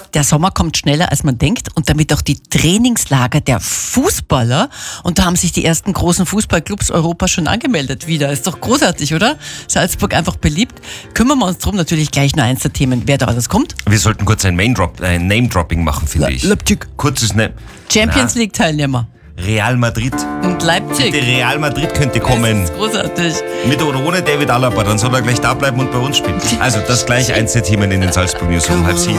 Der Sommer kommt schneller, als man denkt und damit auch die Trainingslager der Fußballer. Und da haben sich die ersten großen Fußballclubs Europas schon angemeldet wieder. Ist doch großartig, oder? Salzburg einfach beliebt. Kümmern wir uns drum, natürlich gleich nur eins der Themen, wer da alles kommt. Wir sollten kurz ein Name-Dropping machen, finde ich. Leipzig. Kurzes Name. Champions League Teilnehmer. Real Madrid. Und Leipzig. Bitte, Real Madrid könnte kommen. Das ist großartig. Mit oder ohne David Alaba, dann soll er gleich da bleiben und bei uns spielen. Also das gleich eins der Themen in den Salzburg News um 6:30.